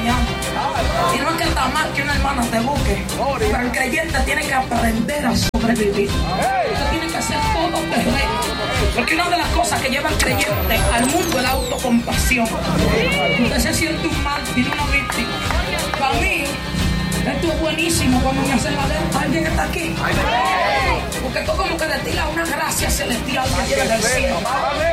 enseñando. Y no es que está mal que una hermana te busque, pero el creyente tiene que aprender a sobrevivir. Usted tiene que hacer todo terreno. Porque una de las cosas que lleva al creyente al mundo es la autocompasión. Usted se siente un mártir, una víctima. Para mí, esto es buenísimo cuando me hacen la letra. ¿Alguien está aquí? Porque esto como que destila una gracia celestial que viene del cielo.